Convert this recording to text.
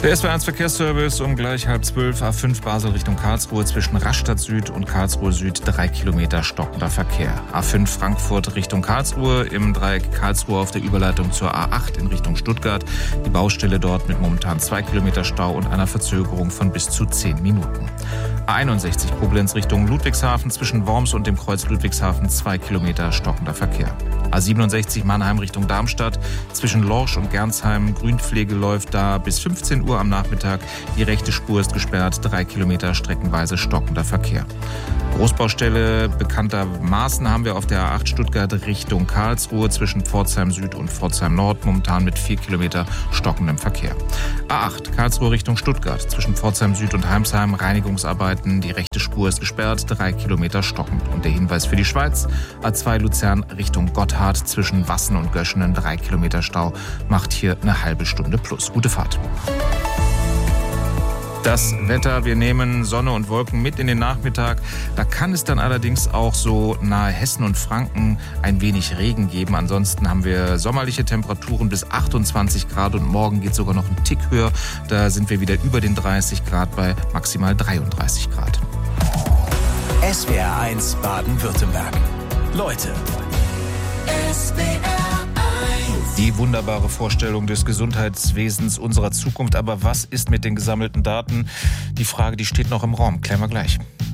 Der SW1 Verkehrsservice um gleich 11:30, A5 Basel Richtung Karlsruhe zwischen Rastatt Süd und Karlsruhe Süd 3 Kilometer stockender Verkehr. A5 Frankfurt Richtung Karlsruhe im Dreieck Karlsruhe auf der Überleitung zur A8 in Richtung Stuttgart. Die Baustelle dort mit momentan 2 Kilometer Stau und einer Verzögerung von bis zu 10 Minuten. A61 Koblenz Richtung Ludwigshafen zwischen Worms und dem Kreuz Ludwigshafen 2 Kilometer stockender Verkehr. A67 Mannheim Richtung Darmstadt zwischen Lorsch und Gernsheim. Grünpflege läuft da bis 15 Uhr am Nachmittag. Die rechte Spur ist gesperrt, 3 Kilometer streckenweise stockender Verkehr. Großbaustelle bekanntermaßen haben wir auf der A8 Stuttgart Richtung Karlsruhe zwischen Pforzheim Süd und Pforzheim Nord momentan mit 4 Kilometer stockendem Verkehr. A8 Karlsruhe Richtung Stuttgart zwischen Pforzheim Süd und Heimsheim Reinigungsarbeiten. Die rechte Spur ist gesperrt, 3 Kilometer stockend. Und der Hinweis für die Schweiz: A2 Luzern Richtung Gotthard zwischen Wassen und Göschenen 3 Kilometer Stau macht hier eine halbe Stunde plus. Gute Fahrt. Das Wetter, wir nehmen Sonne und Wolken mit in den Nachmittag. Da kann es dann allerdings auch so nahe Hessen und Franken ein wenig Regen geben. Ansonsten haben wir sommerliche Temperaturen bis 28 Grad und morgen geht sogar noch ein Tick höher. Da sind wir wieder über den 30 Grad bei maximal 33 Grad. SWR1 Baden-Württemberg. Leute. Die wunderbare Vorstellung des Gesundheitswesens unserer Zukunft. Aber was ist mit den gesammelten Daten? Die Frage, die steht noch im Raum. Klären wir gleich.